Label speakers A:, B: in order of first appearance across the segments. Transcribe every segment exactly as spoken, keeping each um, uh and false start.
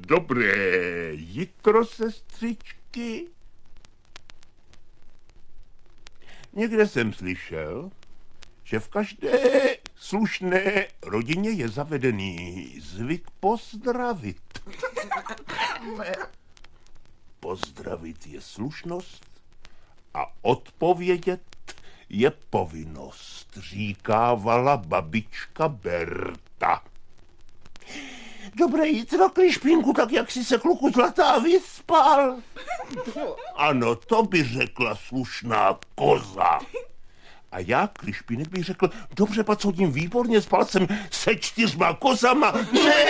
A: Dobré jitro, sestřičky. Někde jsem slyšel, že v každé slušné rodině je zavedený zvyk pozdravit. Pozdravit je slušnost a odpovědět je povinnost, říkávala babička Berta. Dobré jitro, Kryšpínku, tak jak jsi se, kluku zlatá, vyspal? Ano, to by řekla slušná koza. A já, Kryšpínek, bych řekl, dobře, pacodím, výborně, spal jsem se čtyřma kozama. Ne!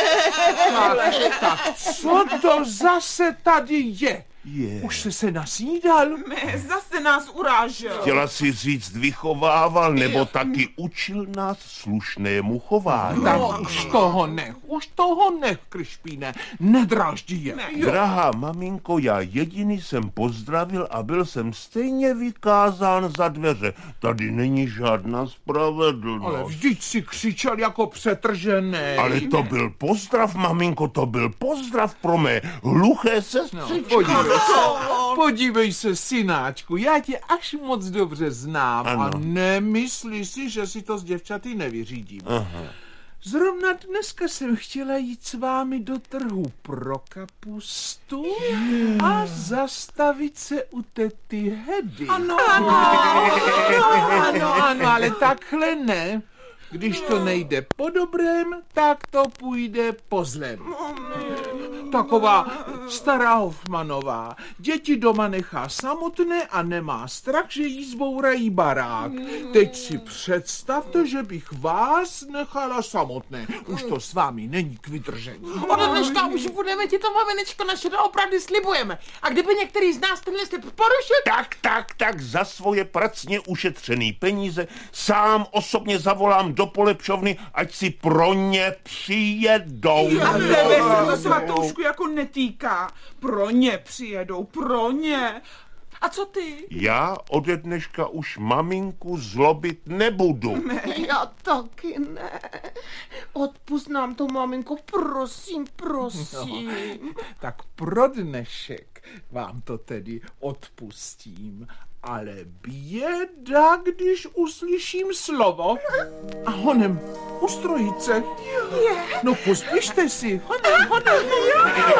B: Tak co to zase tady je?
A: Je.
B: Už jsi se nasnídal?
C: Ne, zase nás urážel.
A: Chtěla si říct vychovával, nebo taky učil nás slušnému chování.
B: Tak už toho nech, už toho nech, Kryšpíne, nedraždí je.
A: Drahá maminko, já jediný jsem pozdravil a byl jsem stejně vykázán za dveře. Tady není žádná spravedlnost.
B: Ale vždyť si křičel jako přetržený.
A: Ale to byl pozdrav, maminko, to byl pozdrav pro mé hluché sestřičky.
B: No, podívej se, podívej se, synáčku, já tě až moc dobře znám.
A: Ano.
B: A nemyslí si, že si to s děvčaty nevyřídím.
A: Aha.
B: Zrovna dneska jsem chtěla jít s vámi do trhu pro kapustu a zastavit se u tety Hedy.
C: Ano, ano,
B: ano, ano, ano, ale takhle ne. Když to nejde po dobrém, tak to půjde po zlém. Taková stará Hofmanová. Děti doma nechá samotné a nemá strach, že jí zbourají barák. Teď si představte, že bych vás nechala samotné. Už to s vámi není k vydržení.
D: Od dneška už budeme ti to, maminečko, naše doopravdy slibujeme. A kdyby některý z nás tenhle slib porušil...
A: Tak, tak, tak, za svoje pracně ušetřený peníze sám osobně zavolám do polepšovny, ať si pro ně přijedou.
C: a tebe se to, Svatoušku, jako netýká. Pro ně přijedou, pro ně. A co ty?
A: Já ode dneška už maminku zlobit nebudu.
D: Já taky ne. Odpust nám to, maminko, prosím, prosím.
B: Tak pro dnešek vám to tedy odpustím. Ale běda, když uslyším slovo. A honem, ustrojit se. No pospěšte si, honem, honem.